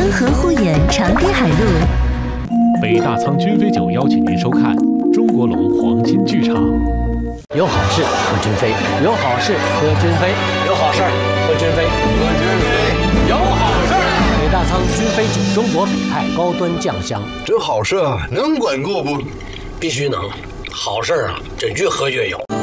安和护眼长堤海路。 北大仓君飞酒邀请您收看中国龙黄金剧场。 有好事喝君飞，有好事喝君飞，有好事喝君飞， 喝君飞，有好事。 北大仓君飞酒，中国北派高端酱香。 这好事啊，能管够不？ 必须能，好事啊，这越喝越有。